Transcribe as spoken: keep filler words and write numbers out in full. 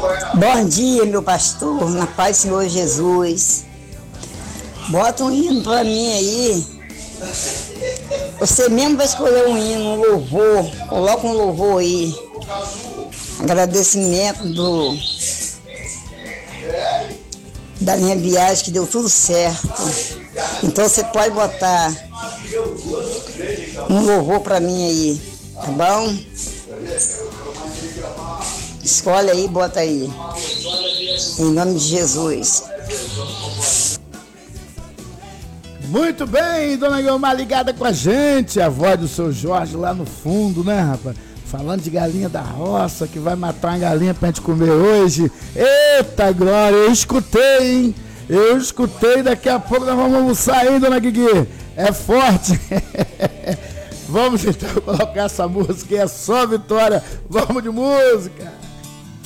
Bom dia, meu pastor, na paz do Senhor Jesus. Bota um hino pra mim aí. Você mesmo vai escolher um hino, um louvor. Coloca um louvor aí. Agradecimento do, da minha viagem, que deu tudo certo. Então você pode botar um louvor pra mim aí, tá bom? Escolhe aí, bota aí. Em nome de Jesus. Muito bem, dona Guilmar ligada com a gente. A voz do seu Jorge lá no fundo, né, rapaz? Falando de galinha da roça, que vai matar uma galinha pra gente comer hoje. Eita, glória, eu escutei, hein? Eu escutei, daqui a pouco nós vamos almoçar, hein, dona Guigui? É forte. Vamos então colocar essa música, é só vitória. Vamos de música.